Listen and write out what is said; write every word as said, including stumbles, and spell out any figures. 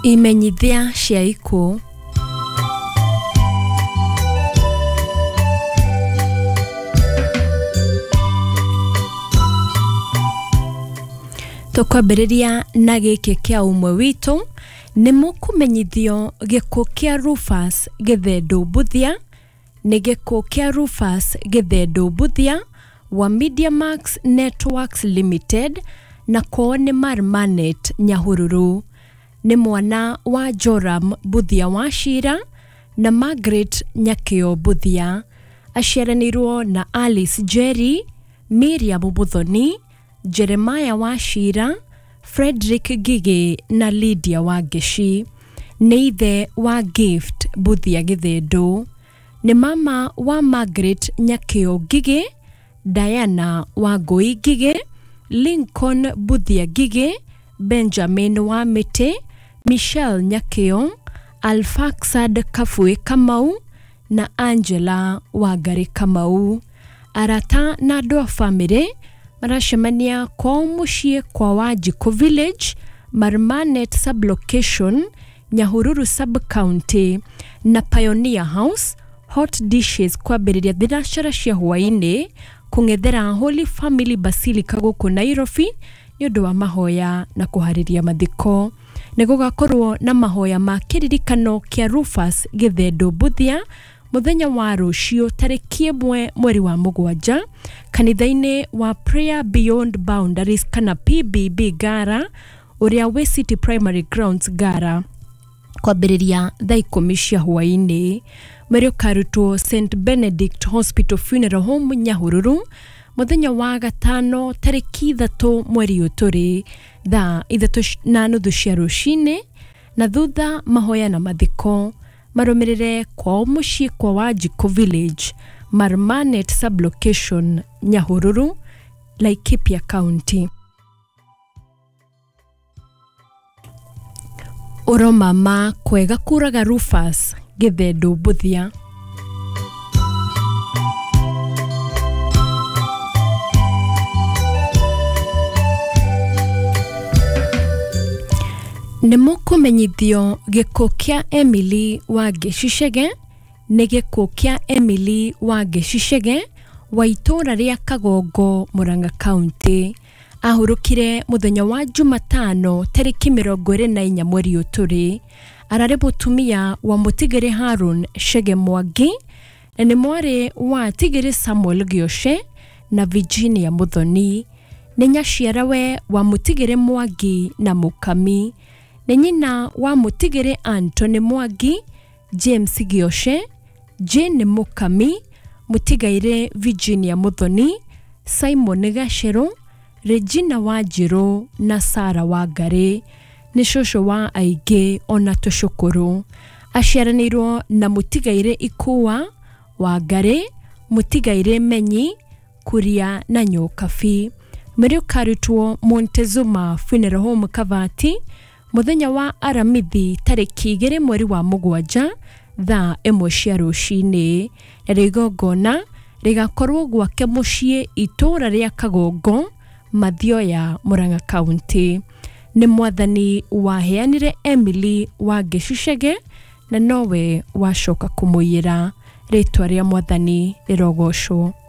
Imenyithia cia ikuũ. Tukwambĩrĩria na gĩkĩ kĩa umwe witũ nĩ mũkũmenyithio gĩkuũ kĩa Rufus Githendũ Mbuthia nĩ gĩkuũ kĩa Rufus Githendũ Mbuthia wa Media Max Networks Limited na kwao nĩ Marmanet Nyahururu. Nĩ mwana wa Joram Mbuthia Wachira na Margaret Nyakĩo Mbuthia. Aciaranĩirwo na Alice Jerry, Miriam Muthoni, Jeremiah Wachira, Frederick Gigi na Lydia Wangeci. Nĩ ithe wa Gift Mbuthia Githendũ. Nĩ mama wa Margaret Nyakĩo Gigi, Diana Wangui Gigi, Lincoln Mbuthia Gigi, Benjamin Wamĩtĩ, Michelle Nyakĩo, Alfaxad Kafue Kamau na Angela Wangari Kamau. Arata na andũ a family maracemania kwa mũciĩ kwa Wanjikũ Village, Marmanet Sublocation, Nyahururu Sub-County na Pioneer House, Hot Dishes kwambĩrĩria thinacara cia hwaĩ-inĩ kũng'ethera Holy Family Basilica gũkũ Nairobi nĩ ũndũ wa mahoya na kũharĩria mathiko. Nĩ gũgakorwo na mahoya ma kĩririkano kĩa Rufus Githendũ Mbuthia mũthenya wa rũciũ tarĩki ĩmwe mweri wa mũgwanja kanitha-inĩ wa Prayer Beyond Boundaries kana P B B Ngara ũrĩa wĩ City Primary Grounds Ngara kwambĩrĩria thaa ikũmi cia hwaĩ-inĩ. Mweri ũkarutwo Saint Benedict Hospital Funeral Home Nyahururu mũthenya wa gatano tarĩki ithatũ mweri ũyũ tũrĩ thaa ithatũ na nuthu cia rũcinĩ na thutha mahoya na mathiko marũmĩrĩre kwao mũciĩ kwa Wanjikũ Village, Marmanet Sublocation, Nyahururu, Laikipia County. Ũromama kwega kuraga Rufus Githendũ Mbuthia. Nĩ mũkũmenyithio gĩkuũ kĩa Emily Wangeci nĩ gĩkuũ kĩa Emily Wangeci wa itũũra rĩa Kagongo, Murang'a County. Ahurũkire mũthenya wa Jumatano tarĩki mĩrongo ĩrĩ na inya mweri ũyũ tũrĩ. Ararĩ mũtumia wa mũtigĩri Harun Chege Mwangi na nĩ mwarĩ wa tigĩri Samuel Gĩoshe na Virginia Muthoni. Nĩ nyaciarawe wa mũtigĩri Mwangi na Mũkami. Nĩ nyina wa mũtigĩri Anthony Mwangi, James Gĩoshe, Jane Mũkami, mũtigaire Virginia Muthoni, Simon Gacheru, Regina Wanjiru na Sarah Wangari. Nĩ cũcũ wa aingĩ ona tũcũkũrũ. Aciaranĩirwo na mũtigaire Ikũwa, Wangari, mũtigaire Menyi, Kuria na Nyokabi. Mweri ũkarutwo Montezuma Funeral Home Kavati mũthenya wa Aramithi tarĩki igĩrĩ mweri wa mũgwanja thaa ĩmwe cia rũcinĩ. Na igongona rĩgakorwo gwake mũciĩ itũũra rĩa Kagongo, Mathioya, Murang'a County. Nĩ mwathani waheanire Emily Wangeci na nowe wacoka kũmũiyĩra. Rĩtwa rĩa mwathani rĩrogocwo.